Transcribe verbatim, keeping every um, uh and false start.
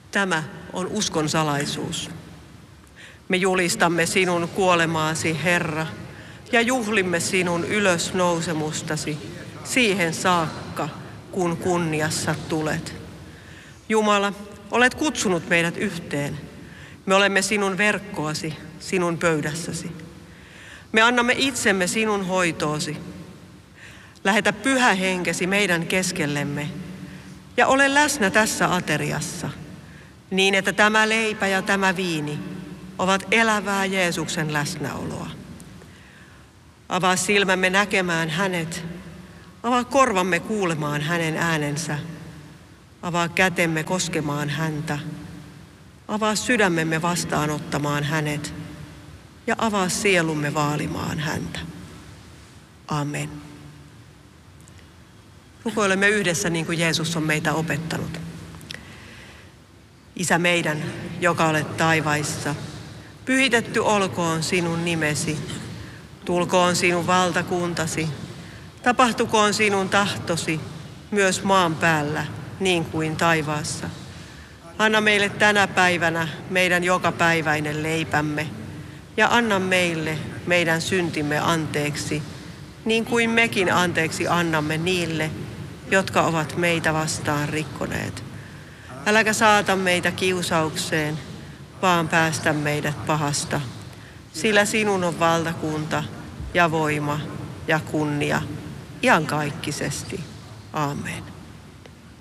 Tämä on uskon salaisuus. Me julistamme sinun kuolemaasi, Herra, ja juhlimme sinun ylösnousemustasi siihen saakka, kun kunniassa tulet. Jumala, olet kutsunut meidät yhteen. Me olemme sinun verkkoasi, sinun pöydässäsi. Me annamme itsemme sinun hoitoosi. Lähetä pyhä henkesi meidän keskellemme ja ole läsnä tässä ateriassa, niin että tämä leipä ja tämä viini ovat elävää Jeesuksen läsnäoloa. Avaa silmämme näkemään hänet, avaa korvamme kuulemaan hänen äänensä, avaa kätemme koskemaan häntä, avaa sydämemme vastaanottamaan hänet ja avaa sielumme vaalimaan häntä. Amen. Rukoilemme yhdessä niin kuin Jeesus on meitä opettanut. Isä meidän, joka olet taivaissa, pyhitetty olkoon sinun nimesi. Tulkoon sinun valtakuntasi. Tapahtukoon sinun tahtosi myös maan päällä niin kuin taivaassa. Anna meille tänä päivänä meidän jokapäiväinen leipämme ja anna meille meidän syntimme anteeksi, niin kuin mekin anteeksi annamme niille, jotka ovat meitä vastaan rikkoneet. Äläkä saata meitä kiusaukseen, vaan päästä meidät pahasta, sillä sinun on valtakunta ja voima ja kunnia iankaikkisesti. Aamen.